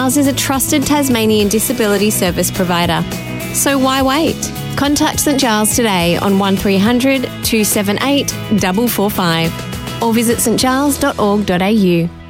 Giles is a trusted Tasmanian disability service provider. So why wait? Contact St Giles today on 1300 278 445 or visit stgiles.org.au.